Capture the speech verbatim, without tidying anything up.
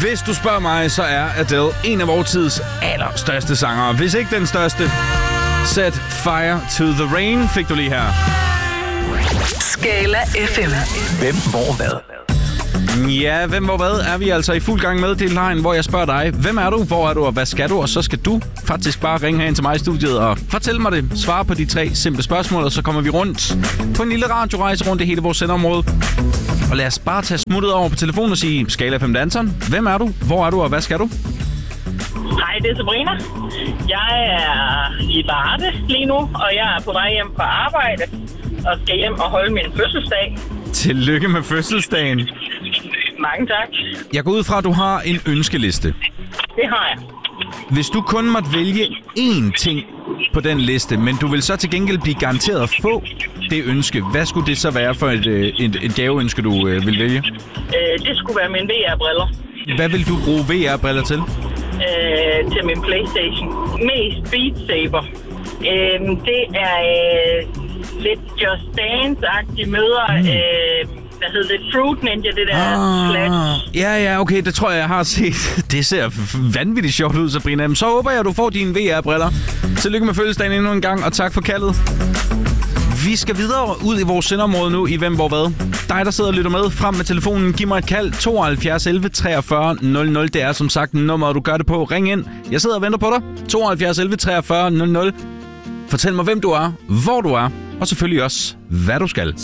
Hvis du spørger mig, så er Adele en af vores tids allerstørste sangere. Hvis ikke den største. Set Fire to the Rain fik du lige her. Skala F M. Hvem, hvor, hvad? Ja, hvem, hvor, hvad er vi altså i fuld gang med. Det er line, hvor jeg spørger dig, hvem er du, hvor er du, og hvad skal du? Og så skal du faktisk bare ringe herind til mig i studiet og fortælle mig det. Svare på de tre simple spørgsmål, og så kommer vi rundt på en lille radiorejse rundt i hele vores sendeområde. Og lad os bare tage smuttet over på telefonen og sige, Skala F M danseren, hvem er du, hvor er du, og hvad skal du? Hej, det er Sabrina. Jeg er i Varde lige nu, og jeg er på vej hjem fra arbejde og skal hjem og holde min fødselsdag. Tillykke med fødselsdagen. Mange tak. Jeg går ud fra, at du har en ønskeliste. Det har jeg. Hvis du kun måtte vælge én ting på den liste, men du vil så til gengæld blive garanteret at få det ønske, hvad skulle det så være for et, et, et gaveønske, du øh, vil vælge? Øh, det skulle være mine V R-briller. Hvad vil du bruge V R-briller til? Øh, til min PlayStation. Mest Beat Saber. Øh, det er øh, lidt Just Dance-agtige møder. Mm. Øh, hvad hedder det? Fruit Ninja, det der ah, slash. Ja, ja, okay, det tror jeg, jeg har set. Det ser vanvittigt sjovt ud, Sabrina. Så håber jeg, at du får dine V R-briller. Tillykke med fødselsdagen endnu en gang, og tak for kaldet. Vi skal videre ud i vores sendeområde nu i Hvem, hvor, hvad. Dig, der sidder og lytter med, frem med telefonen. Giv mig et kald. tooghalvfjerds elleve treogfyrre nul nul. Det er som sagt nummeret, du gør det på. Ring ind. Jeg sidder og venter på dig. tooghalvfjerds elleve treogfyrre nul nul. Fortæl mig, hvem du er, hvor du er, og selvfølgelig også, hvad du skal.